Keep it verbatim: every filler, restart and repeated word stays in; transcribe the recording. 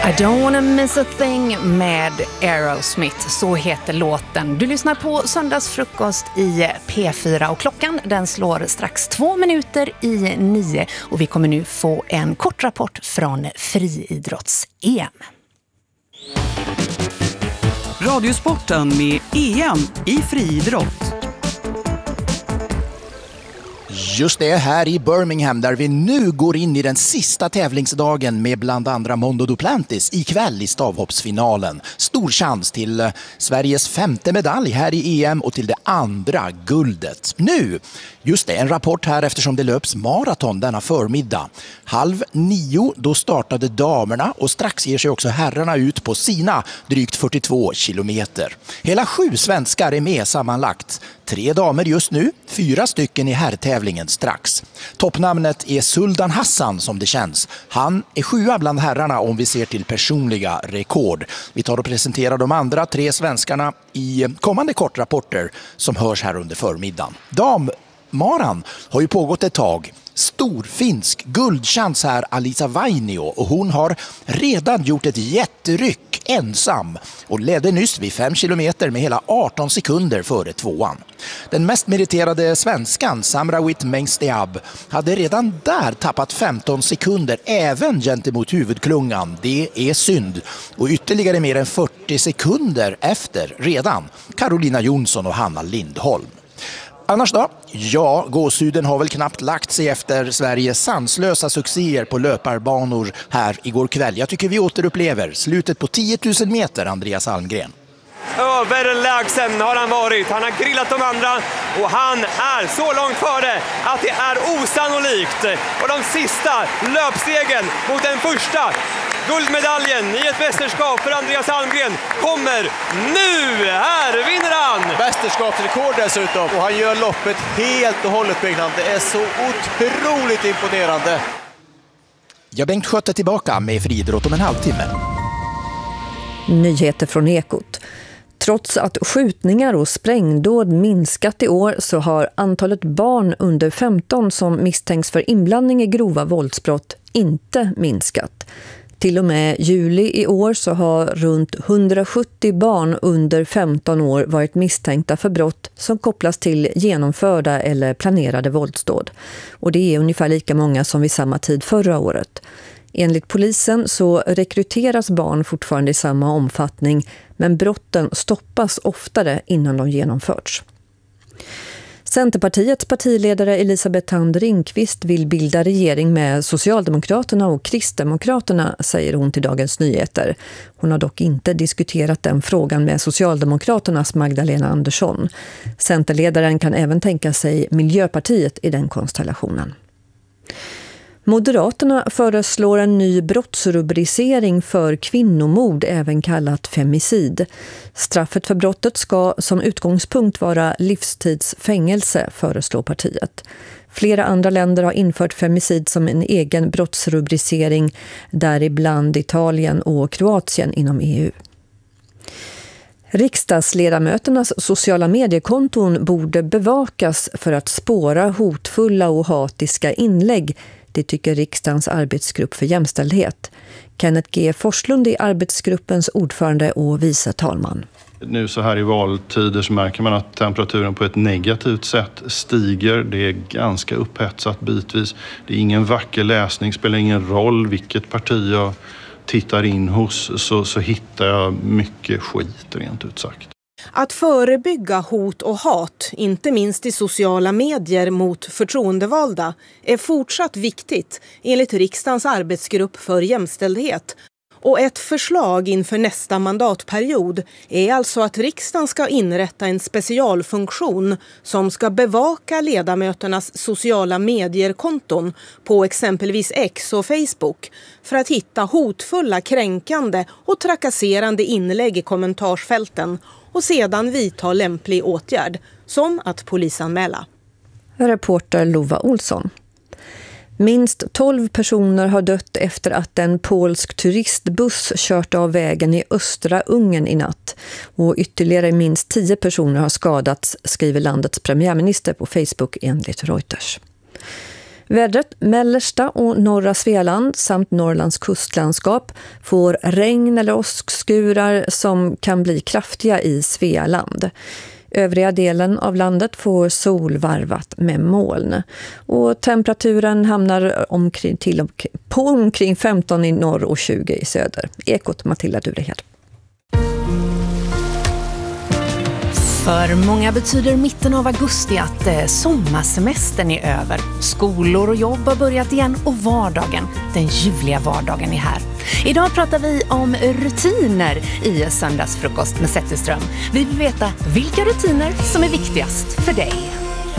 I don't wanna miss a thing med Aerosmith, så heter låten. Du lyssnar på Söndagsfrukost i P fyra och klockan den slår strax två minuter i nio och vi kommer nu få en kort rapport från friidrotts-E M. Radiosporten med E M i friidrott. Just det, här i Birmingham där vi nu går in i den sista tävlingsdagen med bland andra Mondo Duplantis ikväll i stavhoppsfinalen. Stor chans till Sveriges femte medalj här i E M och till det andra guldet. Nu, just det, en rapport här eftersom det löps maraton denna förmiddag. Halv nio, då startade damerna och strax ger sig också herrarna ut på sina drygt fyrtiotvå kilometer. Hela sju svenskar är med sammanlagt. Tre damer just nu, fyra stycken i herrtävlingen strax. Toppnamnet är Suldan Hassan som det känns. Han är sjua bland herrarna om vi ser till personliga rekord. Vi tar och presenterar de andra tre svenskarna i kommande kortrapporter som hörs här under förmiddagen. Dammaran har ju pågått ett tag. Stor finsk guldchans här Alisa Vainio och hon har redan gjort ett jätteryck ensam och ledde nyss vid fem kilometer med hela arton sekunder före tvåan. Den mest meriterade svenskan Samrawit Mengsteab hade redan där tappat femton sekunder även gentemot huvudklungan. Det är synd. Och ytterligare mer än fyrtio sekunder efter redan Carolina Jonsson och Hanna Lindholm. Annars då? Ja, gåshuden har väl knappt lagt sig efter Sveriges sanslösa succéer på löparbanor här igår kväll. Jag tycker vi återupplever slutet på tio tusen meter, Andreas Almgren. Överlägsen har han varit. Han har grillat de andra och han är så långt före att det är osannolikt. Och de sista löpstegen mot den första guldmedaljen i ett mästerskap för Andreas Almgren kommer nu. Här vinner han! Mästerskapsrekord dessutom och han gör loppet helt och hållet, Byggnaden. Det är så otroligt imponerande. Jag Bengt Skötte tillbaka med friidrott om en halvtimme. Nyheter från Ekot. Trots att skjutningar och sprängdåd minskat i år så har antalet barn under femton som misstänks för inblandning i grova våldsbrott inte minskat. Till och med juli i år så har runt hundrasjuttio barn under femton år varit misstänkta för brott som kopplas till genomförda eller planerade våldsdåd. Och det är ungefär lika många som vid samma tid förra året. Enligt polisen så rekryteras barn fortfarande i samma omfattning, men brotten stoppas oftare innan de genomförts. Centerpartiets partiledare Elisabeth Thand Ringqvist vill bilda regering med Socialdemokraterna och Kristdemokraterna, säger hon till Dagens Nyheter. Hon har dock inte diskuterat den frågan med Socialdemokraternas Magdalena Andersson. Centerledaren kan även tänka sig Miljöpartiet i den konstellationen. Moderaterna föreslår en ny brottsrubricering för kvinnomord, även kallat femicid. Straffet för brottet ska som utgångspunkt vara livstidsfängelse, föreslår partiet. Flera andra länder har infört femicid som en egen brottsrubricering, däribland Italien och Kroatien inom E U. Riksdagsledamöternas sociala mediekonton borde bevakas för att spåra hotfulla och hatiska inlägg. Det tycker riksdagens arbetsgrupp för jämställdhet. Kenneth G. Forslund är arbetsgruppens ordförande och vice talman. Nu så här i valtider så märker man att temperaturen på ett negativt sätt stiger. Det är ganska upphetsat bitvis. Det är ingen vacker läsning, spelar ingen roll vilket parti jag tittar in hos så, så hittar jag mycket skit rent ut sagt. Att förebygga hot och hat, inte minst i sociala medier mot förtroendevalda, är fortsatt viktigt enligt riksdagens arbetsgrupp för jämställdhet. Och ett förslag inför nästa mandatperiod är alltså att riksdagen ska inrätta en specialfunktion som ska bevaka ledamöternas sociala medierkonton på exempelvis X och Facebook för att hitta hotfulla, kränkande och trakasserande inlägg i kommentarsfälten och sedan vidta lämplig åtgärd, som att polisanmäla. Reporter Lova Olsson. Minst tolv personer har dött efter att en polsk turistbuss kört av vägen i östra Ungern i natt. Och ytterligare minst tio personer har skadats, skriver landets premiärminister på Facebook enligt Reuters. Vädret mellersta och norra Svealand samt Norrlands kustlandskap får regn eller åskskurar som kan bli kraftiga i Svealand. Övriga delen av landet får sol varvat med moln. Och temperaturen hamnar omkring, till, på omkring femton i norr och tjugo i söder. Ekot Matilda Durehed. För många betyder mitten av augusti att eh, sommarsemestern är över. Skolor och jobb har börjat igen och vardagen, den ljuvliga vardagen är här. Idag pratar vi om rutiner i söndagsfrukost med Zetterström. Vi vill veta vilka rutiner som är viktigast för dig.